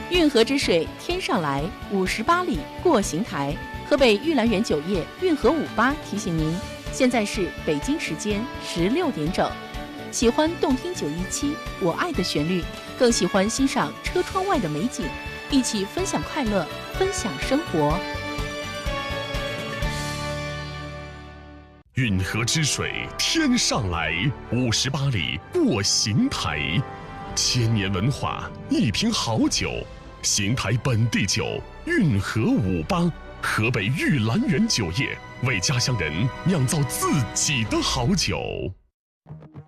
运河之水天上来，58里过邢台。河北玉兰园酒业运河58提醒您，现在是北京时间16点整。喜欢动听917我爱的旋律，更喜欢欣赏车窗外的美景，一起分享快乐，分享生活。 运河之水天上来，58里过邢台。千年文化，一瓶好酒，邢台本地酒运河58，河北玉兰园酒业为家乡人酿造自己的好酒。